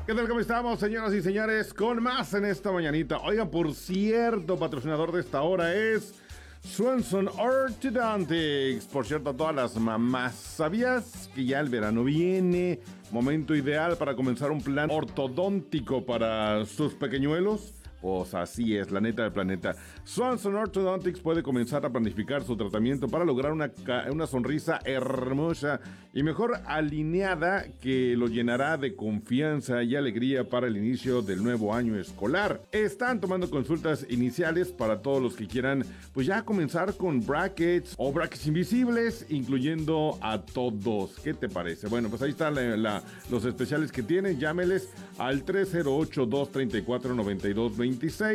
¿Qué tal? ¿Cómo estamos, señoras y señores? Con más en esta mañanita. Oiga, por cierto, patrocinador de esta hora es Swanson Orthodontics. Por cierto, a todas las mamás, ¿sabías que ya el verano viene? Momento ideal para comenzar un plan ortodóntico para sus pequeñuelos. Pues así es, la neta del planeta. Swanson Orthodontics puede comenzar a planificar su tratamiento para lograr una sonrisa hermosa y mejor alineada que lo llenará de confianza y alegría para el inicio del nuevo año escolar. Están tomando consultas iniciales para todos los que quieran, pues ya comenzar con brackets o brackets invisibles, incluyendo a todos. ¿Qué te parece? Bueno, pues ahí están los especiales que tienen. Llámeles al 308-234-9226.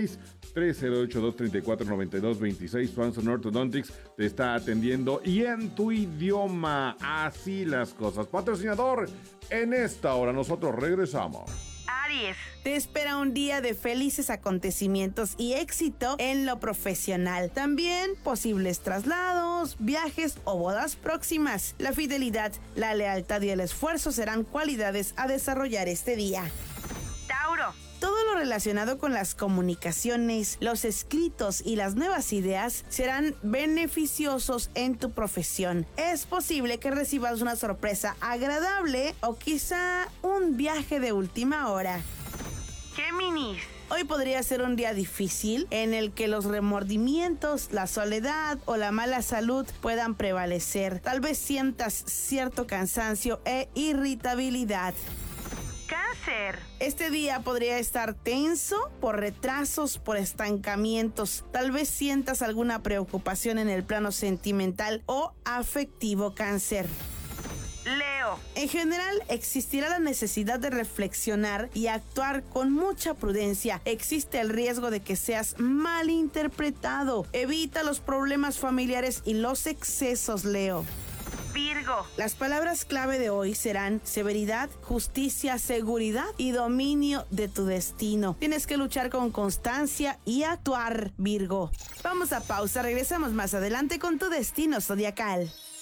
308-234-9226. Swanson Orthodontics te está atendiendo y en tu idioma. Así las cosas. Patrocinador, en esta hora nosotros regresamos. Aries, te espera un día de felices acontecimientos y éxito en lo profesional. También posibles traslados, viajes o bodas próximas. La fidelidad, la lealtad y el esfuerzo serán cualidades a desarrollar este día. Tauro, todo lo relacionado con las comunicaciones, los escritos y las nuevas ideas serán beneficiosos en tu profesión. Es posible que recibas una sorpresa agradable o quizá un viaje de última hora. Géminis, hoy podría ser un día difícil en el que los remordimientos, la soledad o la mala salud puedan prevalecer. Tal vez sientas cierto cansancio e irritabilidad. Cáncer, este día podría estar tenso por retrasos, por estancamientos. Tal vez sientas alguna preocupación en el plano sentimental o afectivo, Cáncer. Leo, en general existirá la necesidad de reflexionar y actuar con mucha prudencia. Existe el riesgo de que seas malinterpretado. Evita los problemas familiares y los excesos, Leo. Virgo, las palabras clave de hoy serán severidad, justicia, seguridad y dominio de tu destino. Tienes que luchar con constancia y actuar, Virgo. Vamos a pausa, regresamos más adelante con tu destino zodiacal.